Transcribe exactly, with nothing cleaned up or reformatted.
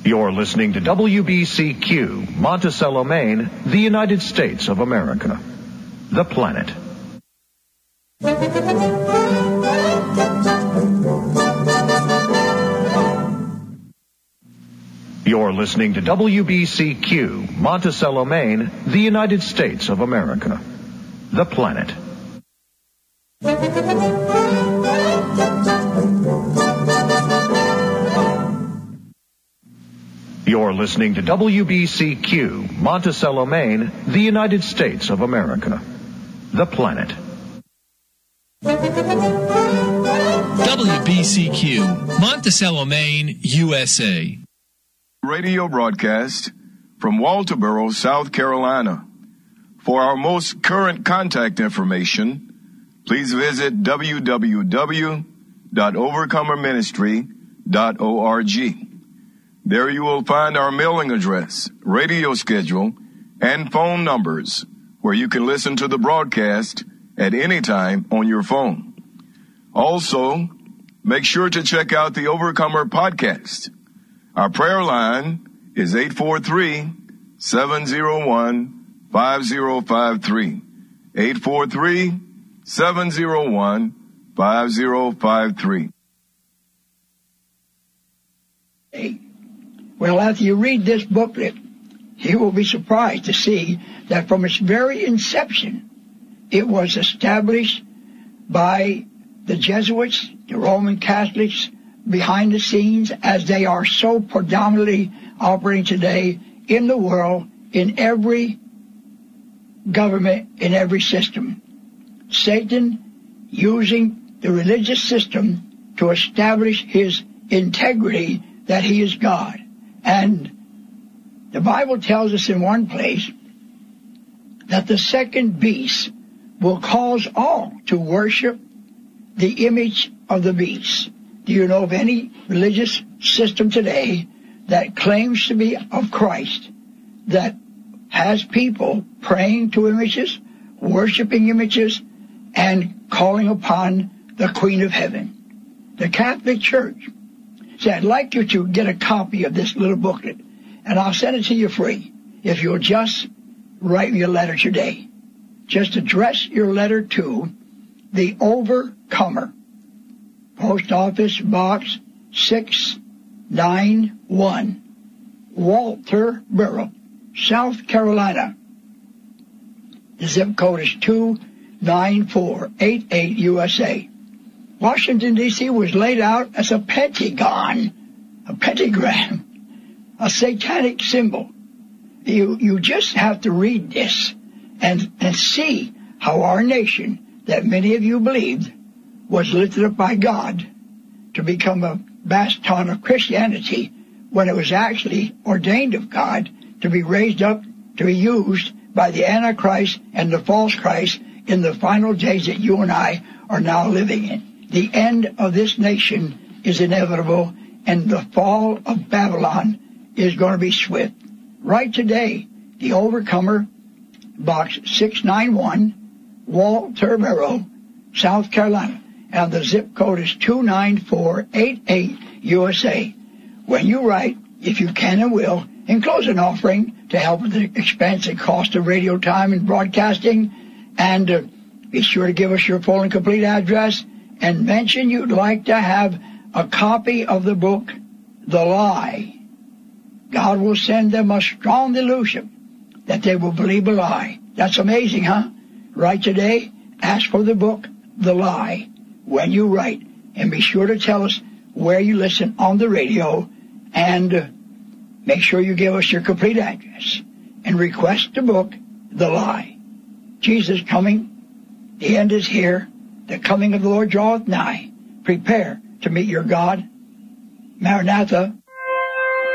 You're listening to W B C Q, Monticello, Maine, the United States of America. The planet. You're listening to W B C Q, Monticello, Maine, the United States of America. The planet. You're listening to W B C Q, Monticello, Maine, the United States of America. The planet. W B C Q, Monticello, Maine, U S A. Radio broadcast from Walterboro, South Carolina. For our most current contact information, please visit w w w dot overcomer ministry dot org. There you will find our mailing address, radio schedule, and phone numbers where you can listen to the broadcast at any time on your phone. Also, make sure to check out the Overcomer podcast. Our prayer line is eight four three, seven zero one, five zero five three. eight four three, seven zero one, five zero five three. Hey. Well, after you read this booklet, you will be surprised to see that from its very inception, it was established by the Jesuits, the Roman Catholics, behind the scenes, as they are so predominantly operating today in the world, in every government, in every system. Satan using the religious system to establish his integrity that he is God. And the Bible tells us in one place that the second beast will cause all to worship the image of the beast. Do you know of any religious system today that claims to be of Christ, that has people praying to images, worshiping images, and calling upon the Queen of Heaven? The Catholic Church. So I'd like you to get a copy of this little booklet, and I'll send it to you free if you'll just write me a letter today. Just address your letter to The Overcomer, Post Office Box six nine one, Walterboro, South Carolina. The zip code is two nine four eight eight U S A. Washington, D C was laid out as a pentagon, a pentagram, a satanic symbol. You you just have to read this and, and see how our nation, that many of you believed, was lifted up by God to become a bastion of Christianity when it was actually ordained of God to be raised up, to be used by the Antichrist and the false Christ in the final days that you and I are now living in. The end of this nation is inevitable, and the fall of Babylon is going to be swift. Right today, The Overcomer, Box six nine one, Walterboro, South Carolina, and the zip code is two nine four eight eight U S A. When you write, if you can and will, enclose an offering to help with the expense and cost of radio time and broadcasting, and uh, be sure to give us your full and complete address, and mention you'd like to have a copy of the book, The Lie. God will send them a strong delusion that they will believe a lie. That's amazing, huh? Write today, ask for the book, The Lie, when you write, and be sure to tell us where you listen on the radio, and uh, make sure you give us your complete address, and request the book, The Lie. Jesus coming, the end is here, the coming of the Lord draweth nigh. Prepare to meet your God. Maranatha.